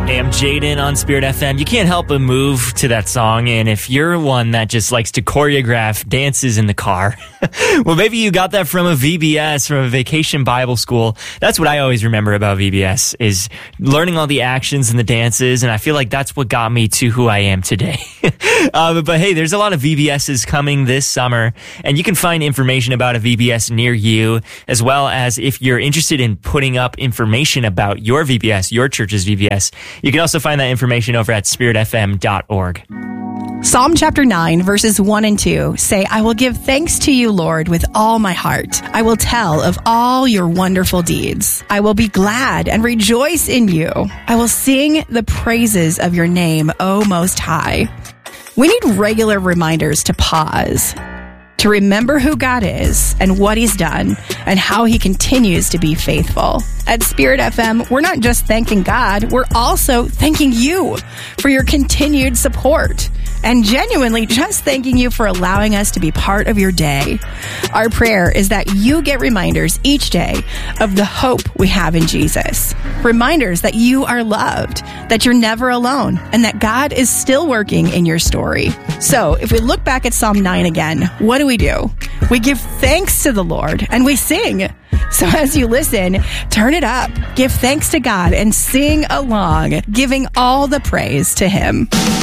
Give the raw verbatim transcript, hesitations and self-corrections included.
Hey, I'm Jaden on Spirit F M. You can't help but move to that song, and if you're one that just likes to choreograph dances in the car, well, maybe you got that from a V B S, from a vacation Bible school. That's what I always remember about V B S, is learning all the actions and the dances, and I feel like that's what got me to who I am today. uh, but hey, there's a lot of V B Ss coming this summer, and you can find information about a V B S near you, as well as if you're interested in putting up information about your V B S, your church's V B S. You can also find that information over at spirit f m dot org. Psalm chapter nine, verses one and two say, I will give thanks to you, Lord, with all my heart. I will tell of all your wonderful deeds. I will be glad and rejoice in you. I will sing the praises of your name, O Most High. We need regular reminders to pause, to remember who God is and what he's done and how he continues to be faithful. At Spirit F M, we're not just thanking God, we're also thanking you for your continued support and genuinely just thanking you for allowing us to be part of your day. Our prayer is that you get reminders each day of the hope we have in Jesus. Reminders that you are loved, that you're never alone, and that God is still working in your story. So if we look back at Psalm nine again, what do we do? We give thanks to the Lord and we sing. So as you listen, turn it up, give thanks to God, and sing along, giving all the praise to him.